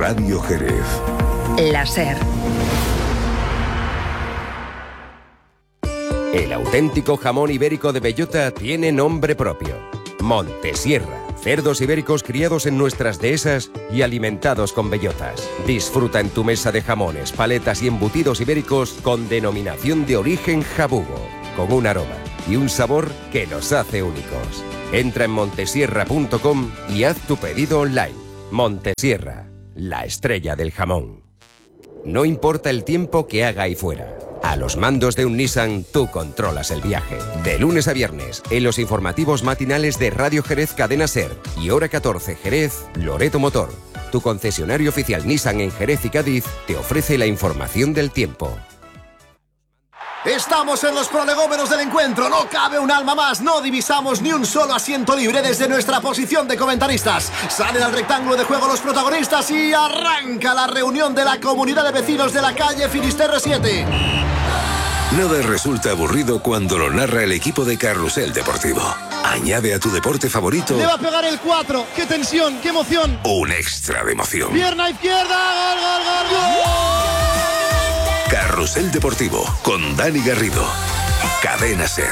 Radio Jerez. La SER. El auténtico jamón ibérico de bellota tiene nombre propio. Montesierra. Cerdos ibéricos criados en nuestras dehesas y alimentados con bellotas. Disfruta en tu mesa de jamones, paletas y embutidos ibéricos con denominación de origen jabugo, con un aroma y un sabor que los hace únicos. Entra en montesierra.com y haz tu pedido online. Montesierra, la estrella del jamón. No importa el tiempo que haga ahí fuera. A los mandos de un Nissan, tú controlas el viaje. De lunes a viernes, en los informativos matinales de Radio Jerez Cadena SER y Hora 14 Jerez, Loreto Motor, tu concesionario oficial Nissan en Jerez y Cádiz, te ofrece la información del tiempo. Estamos en los prolegómenos del encuentro, no cabe un alma más, no divisamos ni un solo asiento libre desde nuestra posición de comentaristas. Salen al rectángulo de juego los protagonistas y arranca la reunión de la comunidad de vecinos de la calle Finisterre 7. Nada resulta aburrido cuando lo narra el equipo de Carrusel Deportivo. Añade a tu deporte favorito... Le va a pegar el 4, qué tensión, qué emoción. Un extra de emoción. Pierna izquierda, gol, gol, gol, gol. Carrusel Deportivo, con Dani Garrido. Cadena SER.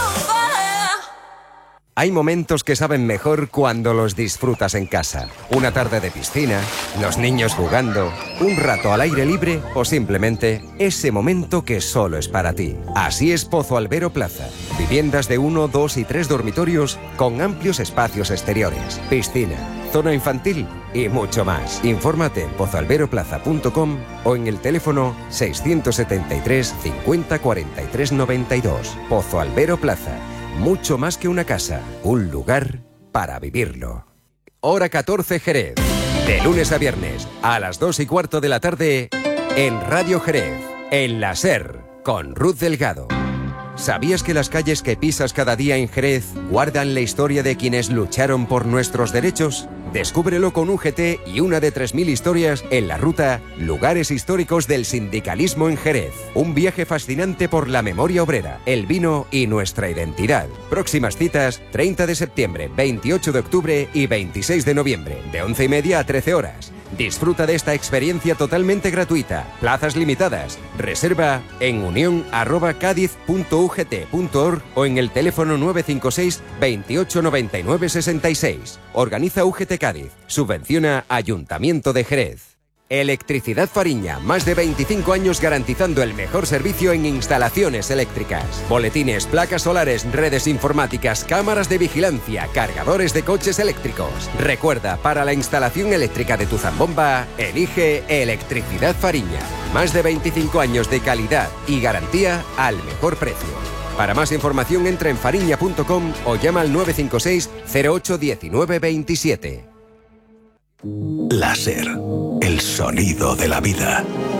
Hay momentos que saben mejor cuando los disfrutas en casa. Una tarde de piscina, los niños jugando, un rato al aire libre o simplemente ese momento que solo es para ti. Así es Pozo Albero Plaza. Viviendas de 1, 2 y 3 dormitorios con amplios espacios exteriores, piscina, zona infantil y mucho más. Infórmate en pozoalberoplaza.com o en el teléfono 673 50 43 92. Pozo Albero Plaza. Mucho más que una casa, un lugar para vivirlo. Hora 14 Jerez. De lunes a viernes, a las 2:15 de la tarde, en Radio Jerez, en la SER, con Ruth Delgado. ¿Sabías que las calles que pisas cada día en Jerez guardan la historia de quienes lucharon por nuestros derechos? Descúbrelo con un GT y una de 3.000 historias en la ruta Lugares Históricos del Sindicalismo en Jerez. Un viaje fascinante por la memoria obrera, el vino y nuestra identidad. Próximas citas, 30 de septiembre, 28 de octubre y 26 de noviembre, de 11:30 a 13 horas. Disfruta de esta experiencia totalmente gratuita. Plazas limitadas. Reserva en unión@cadiz.ugt.org o en el teléfono 956 28 99 66. Organiza UGT Cádiz. Subvenciona Ayuntamiento de Jerez. Electricidad Fariña, más de 25 años garantizando el mejor servicio en instalaciones eléctricas. Boletines, placas solares, redes informáticas, cámaras de vigilancia, cargadores de coches eléctricos. Recuerda, para la instalación eléctrica de tu zambomba, elige Electricidad Fariña. Más de 25 años de calidad y garantía al mejor precio. Para más información entra en fariña.com o llama al 956 08 19 27. La SER, el sonido de la vida.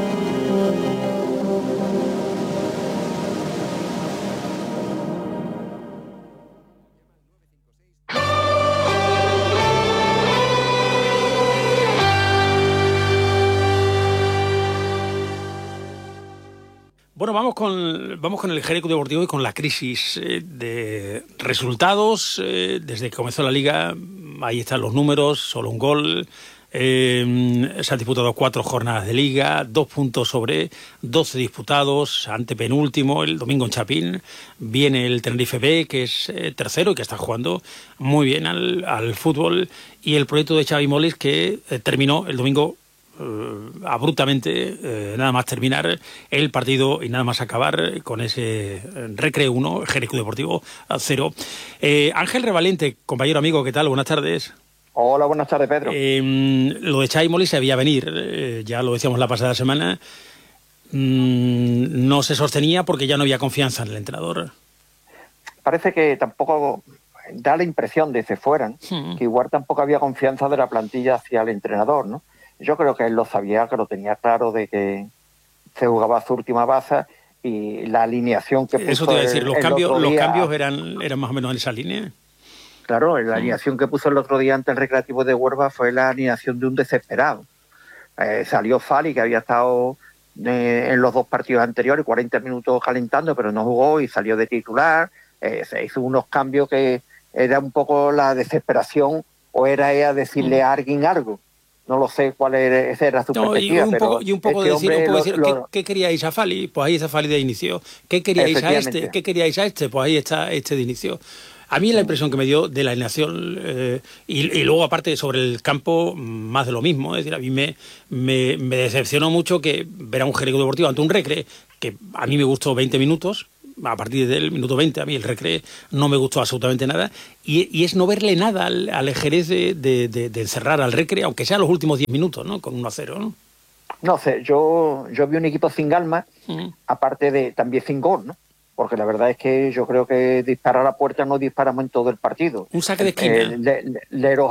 Bueno, vamos con el Jerez Deportivo y con la crisis de resultados. Desde que comenzó la Liga, ahí están los números, solo un gol. Se han disputado 4 jornadas de Liga, 2 puntos sobre 12 disputados, antepenúltimo, el domingo en Chapín. Viene el Tenerife B, que es tercero y que está jugando muy bien al fútbol. Y el proyecto de Xavi Molins, que terminó el domingo abruptamente, nada más terminar el partido y nada más acabar con ese Recre 1, Jerez Deportivo 0. Ángel Revalente, compañero amigo, ¿qué tal? Buenas tardes. Hola, buenas tardes, Pedro. Lo de Xavi Molins se veía venir, ya lo decíamos la pasada semana. No se sostenía porque ya no había confianza en el entrenador. Parece que tampoco da la impresión de que se fueran, que igual tampoco había confianza de la plantilla hacia el entrenador, ¿no? Yo creo que él lo sabía, que lo tenía claro de que se jugaba su última baza y la alineación que puso. Eso te iba a decir, los cambios eran más o menos en esa línea. Claro, la alineación que puso el otro día ante el Recreativo de Huelva fue la alineación de un desesperado. Salió Fali, que había estado en los 2 partidos anteriores, 40 minutos calentando, pero no jugó y salió de titular. Se hizo unos cambios que era un poco la desesperación o era decirle a alguien algo. no lo sé cuál era su perspectiva. Y un poco decir, ¿qué queríais a Fali? Pues ahí está Fali de inicio. ¿Qué queríais a este? ¿Qué queríais a este? Pues ahí está este de inicio. A mí la impresión que me dio de la alineación y luego aparte sobre el campo más de lo mismo, es decir, a mí me decepcionó mucho que ver a un Jerez Deportivo ante un Recre que a mí me gustó 20 minutos, a partir del minuto 20 a mí el Recre no me gustó absolutamente nada y es no verle nada al Jerez de encerrar al Recre, aunque sea los últimos 10 minutos, ¿no? Con 1-0, ¿no? No sé, yo vi un equipo sin alma, aparte de también sin gol, ¿no? Porque la verdad es que yo creo que disparar a la puerta no disparamos en todo el partido. Un saque de esquina. Lero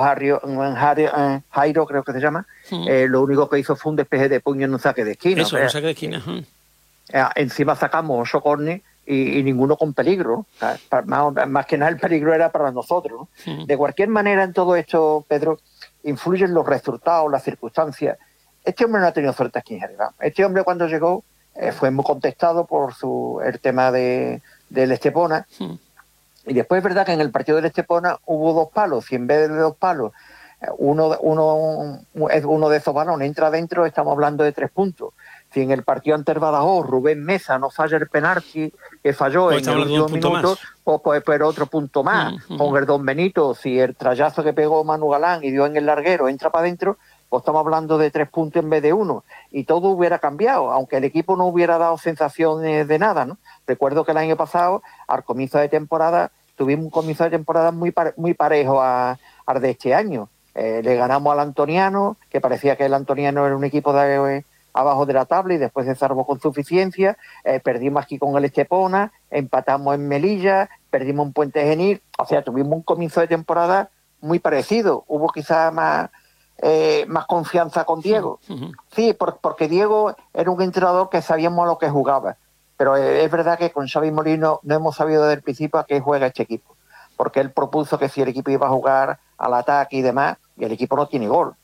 Jairo, creo que se llama, lo único que hizo fue un despeje de puño en un saque de esquina. Eso, un saque de esquina. Encima sacamos 8 córner y ninguno con peligro. Más que nada el peligro era para nosotros, ¿no? De cualquier manera, en todo esto, Pedro, influyen los resultados, las circunstancias. Este hombre no ha tenido suerte aquí en Jerez. Este hombre cuando llegó fue muy contestado por el tema del Estepona. Y después es verdad que en el partido del Estepona hubo 2 palos, y en vez de 2 palos, uno de esos balones entra adentro, estamos hablando de 3 puntos. Si en el partido ante el Badajoz Rubén Mesa no falla el penalti que falló en el último minuto, pues otro punto más. Con el Don Benito, si el trayazo que pegó Manu Galán y dio en el larguero entra para adentro, pues estamos hablando de 3 puntos en vez de 1, y todo hubiera cambiado, aunque el equipo no hubiera dado sensaciones de nada, ¿no? Recuerdo que el año pasado, al comienzo de temporada, tuvimos un comienzo de temporada muy parejo al de este año. Le ganamos al Antoniano, que parecía que el Antoniano era un equipo abajo de la tabla y después se salvó con suficiencia. Perdimos aquí con el Estepona, empatamos en Melilla, perdimos en Puente Genil. O sea, tuvimos un comienzo de temporada muy parecido. Hubo quizás más confianza con Diego. Sí, porque Diego era un entrenador que sabíamos a lo que jugaba, pero es verdad que con Xavi Molino no hemos sabido desde el principio a qué juega este equipo, porque él propuso que si el equipo iba a jugar al ataque y demás, y el equipo no tiene gol,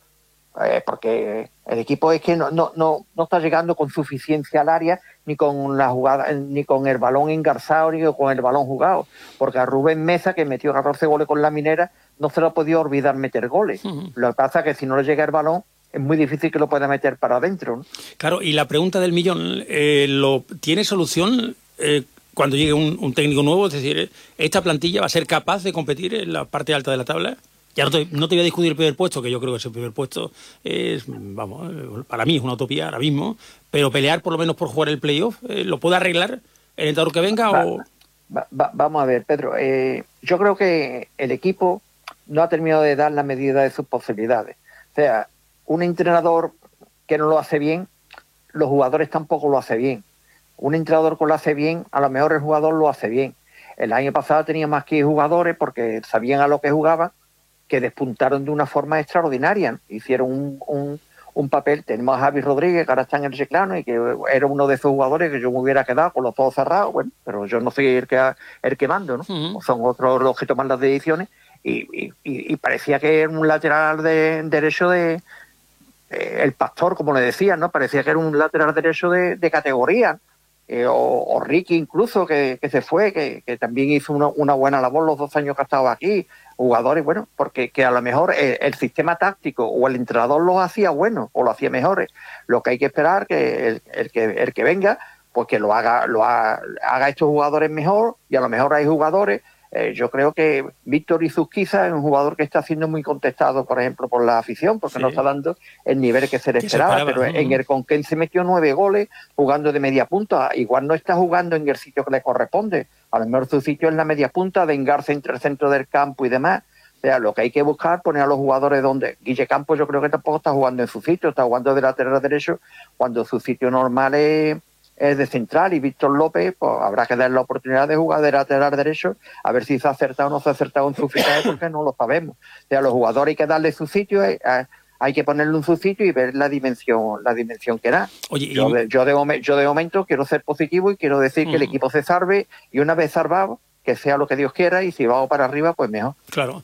porque el equipo es que no está llegando con suficiencia al área, ni con la jugada, ni con el balón engarzado, ni con el balón jugado, porque a Rubén Mesa, que metió 14 goles con la Minera, no se lo ha podido olvidar meter goles. Lo que pasa es que si no le llega el balón, es muy difícil que lo pueda meter para adentro, ¿no? Claro, y la pregunta del millón, ¿tiene solución cuando llegue un técnico nuevo? Es decir, ¿esta plantilla va a ser capaz de competir en la parte alta de la tabla? Ya no te voy a discutir el primer puesto, que yo creo que ese primer puesto es, vamos, para mí es una utopía ahora mismo, pero pelear por lo menos por jugar el playoff, ¿lo puede arreglar el entrenador que venga? Vamos a ver, Pedro, yo creo que el equipo no ha terminado de dar la medida de sus posibilidades. O sea, un entrenador que no lo hace bien, los jugadores tampoco lo hace bien. Un entrenador que lo hace bien, a lo mejor el jugador lo hace bien. El año pasado tenía más que jugadores porque sabían a lo que jugaban, que despuntaron de una forma extraordinaria. Hicieron un papel. Tenemos a Javi Rodríguez, que ahora está en el Chiclano, y que era uno de esos jugadores que yo me hubiera quedado con los ojos cerrados, bueno, pero yo no soy el que mando, ¿no? Son otros los que toman las decisiones, y parecía que era un lateral derecho el Pastor, como le decían, ¿no? Parecía que era un lateral derecho de categoría. O Ricky incluso, que se fue, que también hizo una buena labor los 2 años que ha estado aquí. Jugadores, bueno, porque que a lo mejor el sistema táctico o el entrenador los hacía buenos o lo hacía mejores. Lo que hay que esperar que el que venga, pues que haga estos jugadores mejor, y a lo mejor hay jugadores. Yo creo que Víctor Izuzquiza es un jugador que está siendo muy contestado, por ejemplo, por la afición, porque no está dando el nivel que se le esperaba, pero en el Conquense metió 9 goles jugando de media punta. Igual no está jugando en el sitio que le corresponde. A lo mejor su sitio es la media punta, de engarce entre el centro del campo y demás. O sea, lo que hay que buscar, poner a los jugadores donde... Guille Campos yo creo que tampoco está jugando en su sitio, está jugando de lateral derecho, cuando su sitio normal es de central, y Víctor López, pues habrá que darle la oportunidad de jugar de lateral derecho, a ver si se ha acertado o no se ha acertado en su fichaje, porque no lo sabemos. O sea, a los jugadores hay que darle su sitio, hay que ponerlo en su sitio y ver la dimensión que da. Oye, yo de momento quiero ser positivo y quiero decir que el equipo se salve, y una vez salvado, que sea lo que Dios quiera, y si vamos para arriba, pues mejor. Claro.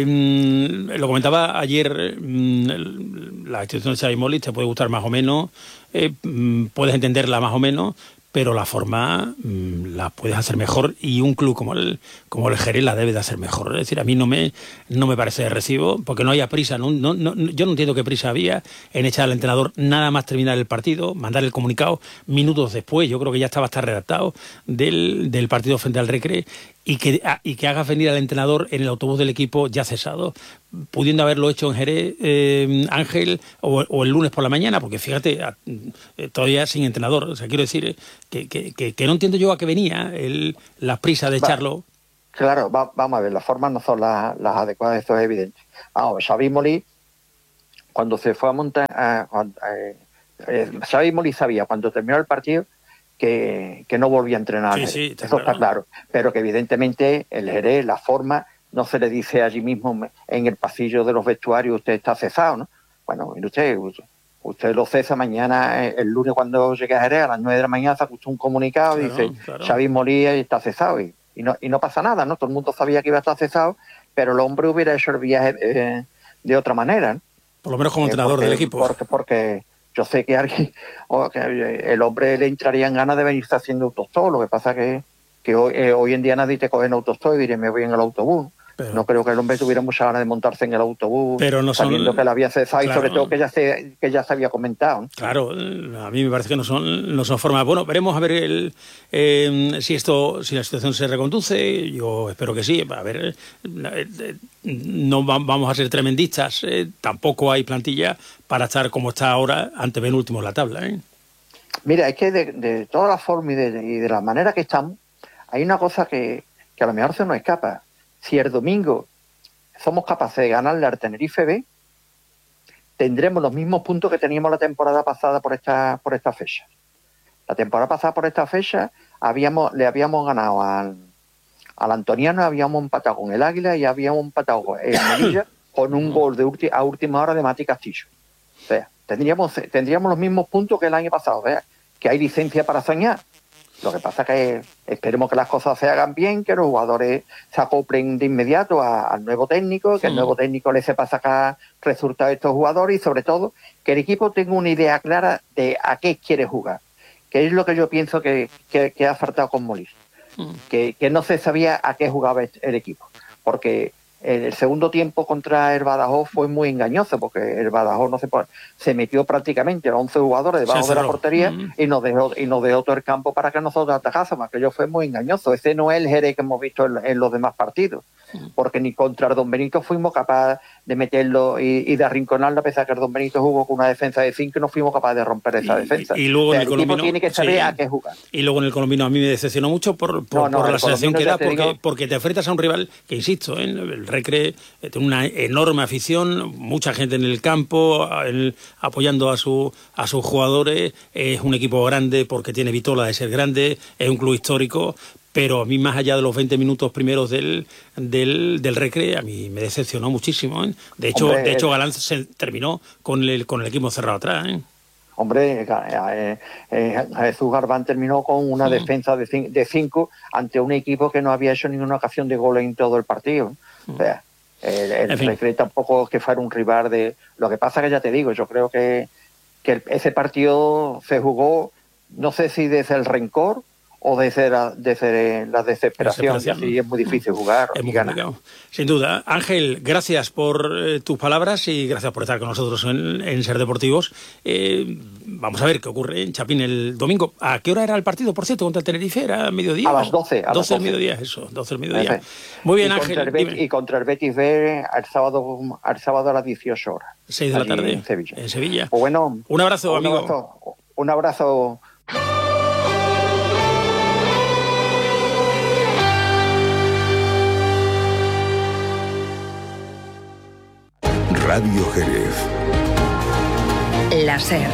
Lo comentaba ayer, la institución de Xavi Molins te puede gustar más o menos, puedes entenderla más o menos, pero la forma la puedes hacer mejor, y un club como el Jerez la debe de hacer mejor. Es decir, a mí no me parece de recibo, porque no haya prisa. Yo no entiendo qué prisa había en echar al entrenador nada más terminar el partido, mandar el comunicado minutos después. Yo creo que ya estaba hasta redactado del partido frente al Recre, y que hagas venir al entrenador en el autobús del equipo ya cesado, pudiendo haberlo hecho en Jerez, Ángel, o el lunes por la mañana, porque fíjate, todavía sin entrenador. O sea, quiero decir que no entiendo yo a qué venía la prisa de echarlo. Claro, vamos a ver, las formas no son las adecuadas, esto es evidente. Xavi Molí, cuando se fue a montar, Xavi Molí sabía cuando terminó el partido que no volvía a entrenar. Sí, eso está claro. Pero que evidentemente el Jerez, la forma, no se le dice allí mismo en el pasillo de los vestuarios, usted está cesado, ¿no? Bueno, mire usted lo cesa mañana, el lunes cuando llegue a Jerez, a las 9 de la mañana, saca usted un comunicado y dice, Xavi Molí está cesado, y no pasa nada, ¿no? Todo el mundo sabía que iba a estar cesado, pero el hombre hubiera hecho el viaje de otra manera, ¿no? Por lo menos como entrenador del equipo. Porque yo sé que el hombre le entraría en ganas de venirse haciendo autostop. Lo que pasa que hoy en día nadie te coge en autostop y diré, me voy en el autobús. Pero no creo que el hombre tuviera mucha ganas de montarse en el autobús, pero no sabiendo que la había cesado, y sobre todo que ya se había comentado, ¿no? Claro, a mí me parece que no son formas. Bueno, veremos a ver si la situación se reconduce. Yo espero que sí. A ver, no vamos a ser tremendistas. Tampoco hay plantilla para estar como está ahora, antepenúltimo en la tabla, ¿eh? Mira, es que de todas las formas y de la manera que estamos, hay una cosa que a lo mejor se nos escapa. Si el domingo somos capaces de ganarle al Tenerife B, tendremos los mismos puntos que teníamos la temporada pasada por esta fecha. La temporada pasada por esta fecha le habíamos ganado al Antoniano, habíamos empatado con el Águila y habíamos empatado con el Melilla con un gol a última hora de Mati Castillo. O sea, tendríamos los mismos puntos que el año pasado. O sea, que hay licencia para soñar. Lo que pasa es que esperemos que las cosas se hagan bien, que los jugadores se acoplen de inmediato al nuevo técnico, que el nuevo técnico le sepa sacar resultados a estos jugadores, y sobre todo que el equipo tenga una idea clara de a qué quiere jugar, que es lo que yo pienso que ha faltado con Molís, que no se sabía a qué jugaba el equipo, porque el segundo tiempo contra el Badajoz fue muy engañoso, porque el Badajoz se metió prácticamente a 11 jugadores debajo de la portería y nos dejó todo el campo para que nosotros atacásemos. Aquello fue muy engañoso. Ese no es el Jerez que hemos visto en los demás partidos, porque ni contra el Don Benito fuimos capaces de meterlo y de arrinconarlo, a pesar que el Don Benito jugó con una defensa de 5 y no fuimos capaces de romper esa defensa. Y luego, o sea, el equipo tiene que saber a qué jugar. Y luego en el Colombino a mí me decepcionó mucho por la sensación que da, porque te enfrentas a un rival que, insisto, el Recre tiene una enorme afición, mucha gente en el campo apoyando a sus jugadores. Es un equipo grande porque tiene vitola de ser grande, es un club histórico, pero a mí, más allá de los 20 minutos primeros del Recre, a mí me decepcionó muchísimo, ¿eh? De hecho, Galán se terminó con el equipo cerrado atrás, ¿eh? Hombre, Jesús Garbán terminó con una defensa de 5 ante un equipo que no había hecho ninguna ocasión de gol en todo el partido. O sea, el Recre tampoco es que fuera un rival de... Lo que pasa que ya te digo, yo creo que ese partido se jugó, no sé si desde el rencor o desde la desesperación. Sí, es muy difícil jugar y ganar. Sin duda. Ángel, gracias por tus palabras y gracias por estar con nosotros en Ser Deportivos. Vamos a ver qué ocurre en Chapín el domingo. ¿A qué hora era el partido, por cierto, contra el Tenerife? ¿Era mediodía? A las 12. A 12 del mediodía, eso, 12 del mediodía. Muy bien, Ángel. Y contra el Betis B al sábado a las 18 horas. 6 de la tarde. En Sevilla. Pues bueno, un abrazo, amigo. Un abrazo. Radio Jerez. La SER.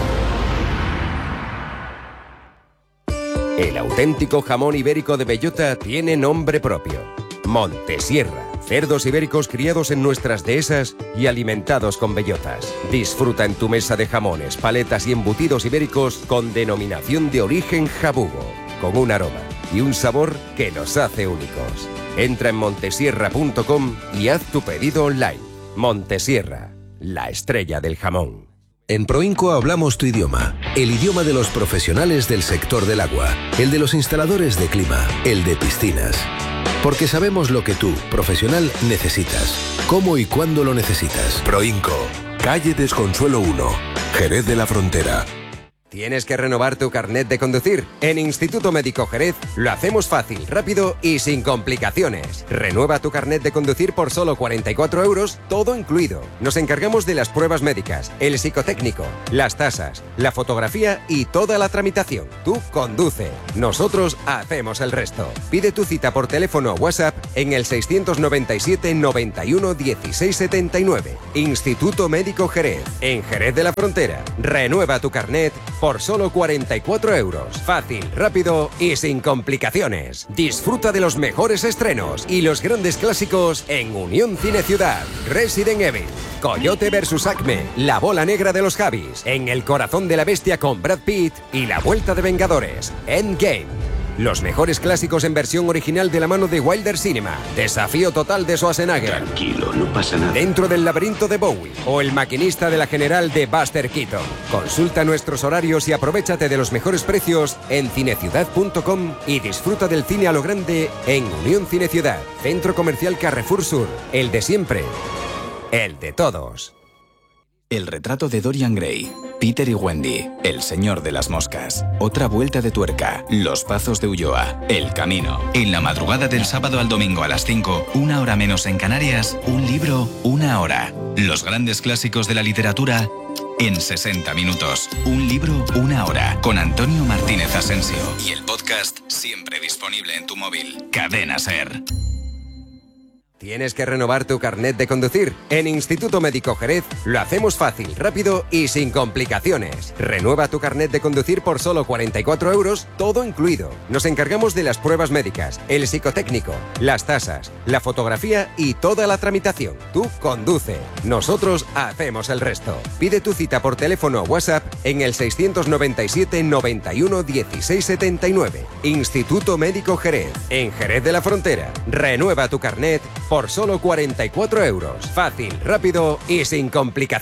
El auténtico jamón ibérico de bellota tiene nombre propio: Montesierra. Cerdos ibéricos criados en nuestras dehesas y alimentados con bellotas. Disfruta en tu mesa de jamones, paletas y embutidos ibéricos con denominación de origen jabugo, con un aroma y un sabor que los hace únicos. Entra en montesierra.com y haz tu pedido online. Montesierra, la estrella del jamón. En Proinco hablamos tu idioma, el idioma de los profesionales del sector del agua, el de los instaladores de clima, el de piscinas. Porque sabemos lo que tú, profesional, necesitas, cómo y cuándo lo necesitas. Proinco, calle Desconsuelo 1, Jerez de la Frontera. ¿Tienes que renovar tu carnet de conducir? En Instituto Médico Jerez lo hacemos fácil, rápido y sin complicaciones. Renueva tu carnet de conducir por solo 44 euros, todo incluido. Nos encargamos de las pruebas médicas, el psicotécnico, las tasas, la fotografía y toda la tramitación. Tú conduce. Nosotros hacemos el resto. Pide tu cita por teléfono o WhatsApp en el 697 91 16 79. Instituto Médico Jerez, en Jerez de la Frontera. Renueva tu carnet por solo 44 euros. Fácil, rápido y sin complicaciones. Disfruta de los mejores estrenos y los grandes clásicos en Unión Cine Ciudad. Resident Evil, Coyote vs Acme, La bola negra de los Javis, En el corazón de la bestia con Brad Pitt y La vuelta de Vengadores, Endgame. Los mejores clásicos en versión original de la mano de Wilder Cinema. Desafío total de Schwarzenegger. Tranquilo, no pasa nada. Dentro del laberinto de Bowie. O El maquinista de la General de Buster Keaton. Consulta nuestros horarios y aprovéchate de los mejores precios en cineciudad.com y disfruta del cine a lo grande en Unión Cine Ciudad. Centro Comercial Carrefour Sur. El de siempre. El de todos. El retrato de Dorian Gray, Peter y Wendy, El señor de las moscas, Otra vuelta de tuerca, Los pazos de Ulloa, El camino. En la madrugada del sábado al domingo a las 5, 1 hora menos en Canarias, un libro, 1 hora. Los grandes clásicos de la literatura en 60 minutos. Un libro, 1 hora. Con Antonio Martínez Asensio. Y el podcast siempre disponible en tu móvil. Cadena SER. ¿Tienes que renovar tu carnet de conducir? En Instituto Médico Jerez lo hacemos fácil, rápido y sin complicaciones. Renueva tu carnet de conducir por solo 44 euros, todo incluido. Nos encargamos de las pruebas médicas, el psicotécnico, las tasas, la fotografía y toda la tramitación. Tú conduce. Nosotros hacemos el resto. Pide tu cita por teléfono o WhatsApp en el 697 91 16 79. Instituto Médico Jerez, en Jerez de la Frontera. Renueva tu carnet por solo 44 euros. Fácil, rápido y sin complicaciones.